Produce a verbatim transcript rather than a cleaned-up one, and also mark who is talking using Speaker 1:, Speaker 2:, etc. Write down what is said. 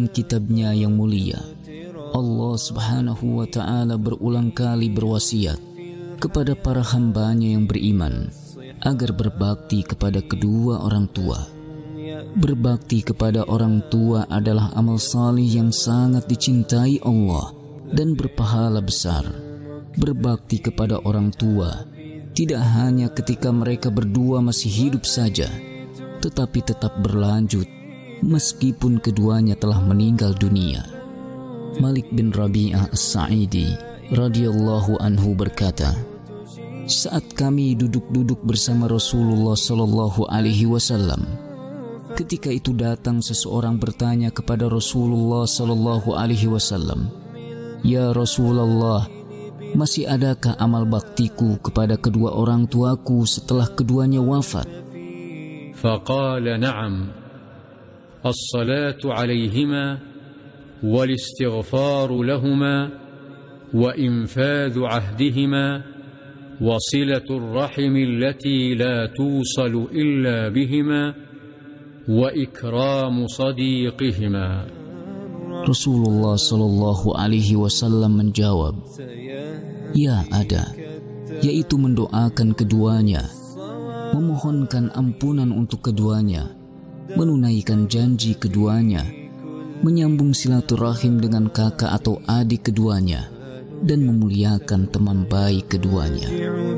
Speaker 1: dalam kitabnya yang mulia, Allah subhanahu wa ta'ala berulang kali berwasiat kepada para hambanya yang beriman agar berbakti kepada kedua orang tua. Berbakti kepada orang tua adalah amal salih yang sangat dicintai Allah dan berpahala besar. Berbakti kepada orang tua tidak hanya ketika mereka berdua masih hidup saja, tetapi tetap berlanjut meskipun keduanya telah meninggal dunia. Malik bin Rabi'ah As-Sa'idi radhiyallahu anhu berkata, saat kami duduk-duduk bersama Rasulullah sallallahu alaihi wasallam, ketika itu datang seseorang bertanya kepada Rasulullah sallallahu alaihi wasallam, "Ya Rasulullah, masih adakah amal baktiku kepada kedua orang tuaku setelah keduanya wafat?"
Speaker 2: Faqala na'am, as-salatu alaihima wal-istighfaru lahuma wa infadhu ahdihima wa silatul rahimi allati la tusalu illa bihima wa ikramu sadiqihima.
Speaker 1: Rasulullah sallallahu alaihi wasallam menjawab, ya ada, yaitu mendoakan keduanya, memohonkan ampunan untuk keduanya, menunaikan janji keduanya, menyambung silaturahim dengan kakak atau adik keduanya, dan memuliakan teman baik keduanya.